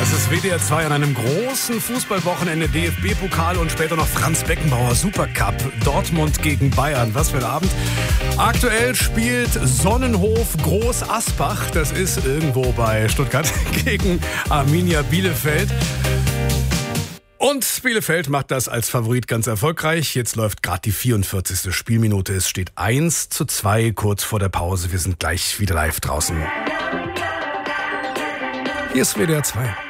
Das ist WDR 2 an einem großen Fußballwochenende, DFB-Pokal und später noch Franz Beckenbauer Supercup. Dortmund gegen Bayern. Was für ein Abend. Aktuell spielt Sonnenhof Groß Asbach. Das ist irgendwo bei Stuttgart gegen Arminia Bielefeld. Und Bielefeld macht das als Favorit ganz erfolgreich. Jetzt läuft gerade die 44. Spielminute. Es steht 1:2 kurz vor der Pause. Wir sind gleich wieder live draußen. Hier ist WDR 2.